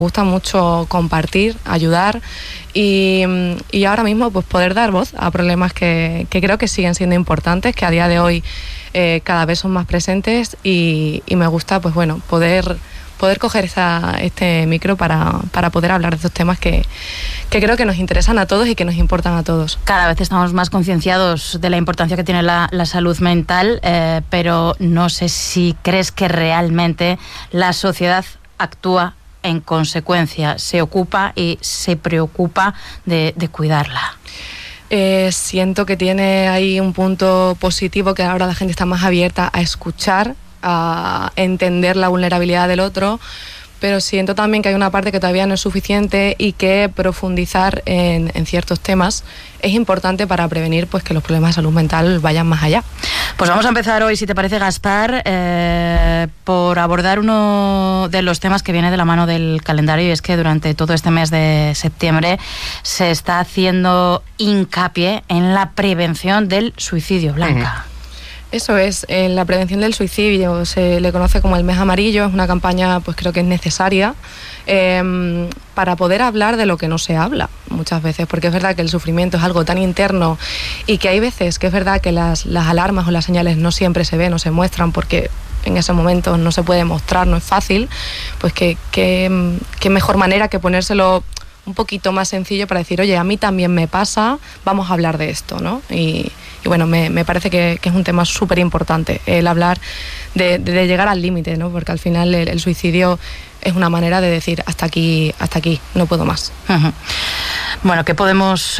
gusta mucho compartir, ayudar y ahora mismo pues poder dar voz a problemas que creo que siguen siendo importantes, que a día de hoy cada vez son más presentes y me gusta pues bueno poder coger este micro para poder hablar de estos temas que creo que nos interesan a todos y que nos importan a todos. Cada vez estamos más concienciados de la importancia que tiene la salud mental, pero no sé si crees que realmente la sociedad actúa en consecuencia, se ocupa y se preocupa de cuidarla. Siento que tiene ahí un punto positivo, que ahora la gente está más abierta a escuchar, a entender la vulnerabilidad del otro, pero siento también que hay una parte que todavía no es suficiente y que profundizar en ciertos temas es importante para prevenir pues que los problemas de salud mental vayan más allá. Pues vamos a empezar hoy, si te parece, Gaspar, por abordar uno de los temas que viene de la mano del calendario, y es que durante todo este mes de septiembre se está haciendo hincapié en la prevención del suicidio, Blanca. Eso es, en la prevención del suicidio se le conoce como el mes amarillo, es una campaña pues creo que es necesaria para poder hablar de lo que no se habla muchas veces, porque es verdad que el sufrimiento es algo tan interno y que hay veces que es verdad que las alarmas o las señales no siempre se ven o se muestran porque en ese momento no se puede mostrar, no es fácil, pues qué mejor manera que ponérselo un poquito más sencillo para decir, oye, a mí también me pasa, vamos a hablar de esto, ¿no? Y bueno, me parece que es un tema súper importante el hablar de llegar al límite, ¿no? Porque al final el suicidio es una manera de decir hasta aquí, no puedo más. Uh-huh. Bueno, ¿qué podemos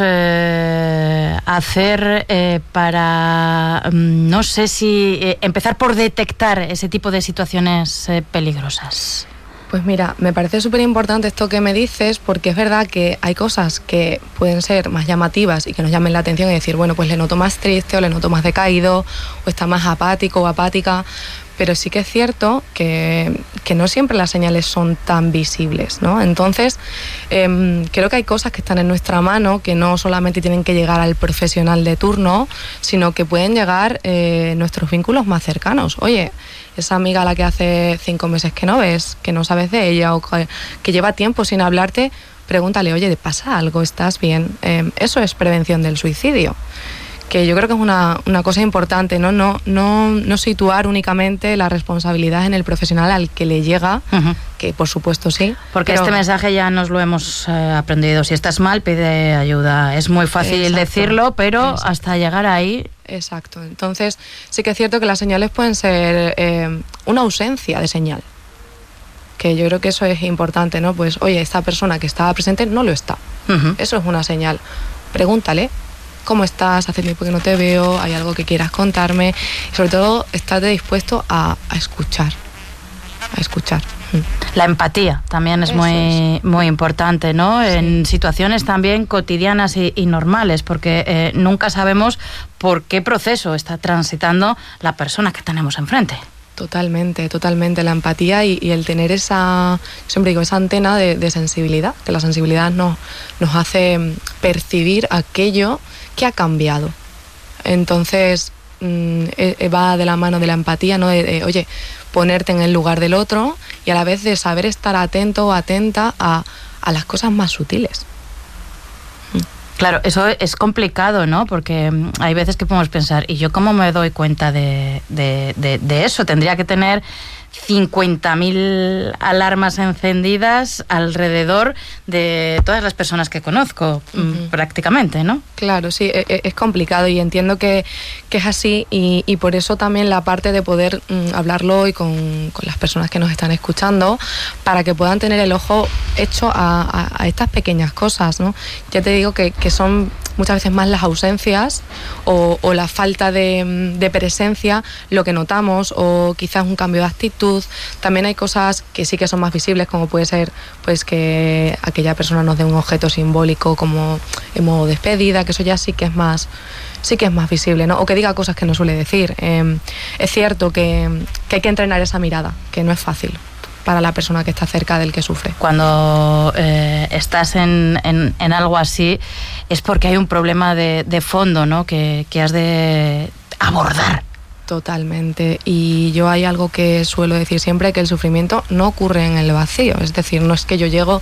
hacer para, no sé si empezar por detectar ese tipo de situaciones peligrosas? Pues mira, me parece súper importante esto que me dices, porque es verdad que hay cosas que pueden ser más llamativas y que nos llamen la atención y decir, bueno, pues le noto más triste o le noto más decaído o está más apático o apática, pero sí que es cierto que no siempre las señales son tan visibles, ¿no? Entonces, creo que hay cosas que están en nuestra mano que no solamente tienen que llegar al profesional de turno, sino que pueden llegar nuestros vínculos más cercanos. Oye, esa amiga a la que hace 5 meses que no ves, que no sabes de ella o que lleva tiempo sin hablarte, pregúntale, oye, ¿te pasa algo? ¿Estás bien? Eso es prevención del suicidio, que yo creo que es una cosa importante, ¿no? No situar únicamente la responsabilidad en el profesional al que le llega, uh-huh, que por supuesto sí. Porque este mensaje ya nos lo hemos aprendido. Si estás mal, pide ayuda. Es muy fácil decirlo, pero hasta llegar ahí... Exacto. Entonces, sí que es cierto que las señales pueden ser una ausencia de señal. Que yo creo que eso es importante, ¿no? Pues, oye, esta persona que estaba presente no lo está. Uh-huh. Eso es una señal. Pregúntale, ¿cómo estás? Hace tiempo que no te veo, ¿hay algo que quieras contarme? Y sobre todo, estate dispuesto a escuchar. A escuchar. La empatía también es muy importante, ¿no? Sí. En situaciones también cotidianas y normales, porque nunca sabemos por qué proceso está transitando la persona que tenemos enfrente. Totalmente. La empatía y el tener esa antena de sensibilidad, que la sensibilidad nos hace percibir aquello que ha cambiado. Entonces, va de la mano de la empatía, ¿no? Oye, ponerte en el lugar del otro y a la vez de saber estar atento o atenta a las cosas más sutiles. Claro, eso es complicado, ¿no? Porque hay veces que podemos pensar, ¿y yo cómo me doy cuenta de eso? Tendría que tener 50.000 alarmas encendidas alrededor de todas las personas que conozco, uh-huh, prácticamente, ¿no? Claro, sí, es complicado y entiendo que es así y por eso también la parte de poder hablarlo hoy con las personas que nos están escuchando para que puedan tener el ojo hecho a estas pequeñas cosas, ¿no? Ya te digo que son muchas veces más las ausencias o la falta de presencia lo que notamos, o quizás un cambio de actitud. También hay cosas que sí que son más visibles, como puede ser pues que aquella persona nos dé un objeto simbólico como en modo despedida, que eso ya sí que es más visible, ¿no? O que diga cosas que no suele decir. Es cierto que hay que entrenar esa mirada, que no es fácil para la persona que está cerca del que sufre. Cuando estás en algo así es porque hay un problema de fondo, ¿no? Que has de abordar. Totalmente. Y yo hay algo que suelo decir siempre, que el sufrimiento no ocurre en el vacío. Es decir, no es que yo llego